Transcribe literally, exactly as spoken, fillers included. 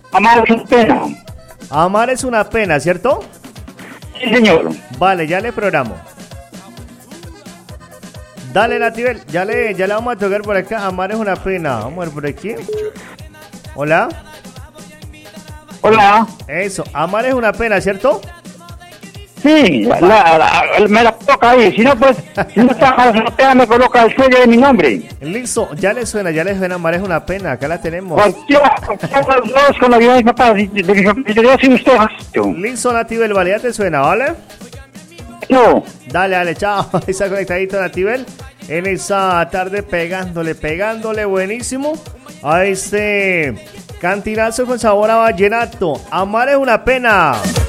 Amar es una pena. Amar es una pena, ¿cierto? Sí, señor. Vale, ya le programo. Dale, Nativel, ya le, ya le vamos a tocar por acá. Amar es una pena. Vamos a ver por aquí. Hola. Hola. Eso, amar es una pena, ¿cierto? Sí, la, la, la, me la coloca ahí. Si no, pues, si no está la pena, me coloca el sello de mi nombre. Listo, ya le suena, ya le suena. Amar es una pena. Acá la tenemos. Cualquiera, cualquiera de los dos con la vida de mi papá. De, de, de, de, de, sin usted. Listo, Nativel, vale, ya te suena, ¿vale? No. Dale, dale, chao. Ahí está conectadito Nativel. En esa tarde pegándole, pegándole, buenísimo. A este cantinazo con sabor a vallenato. Amar es una pena.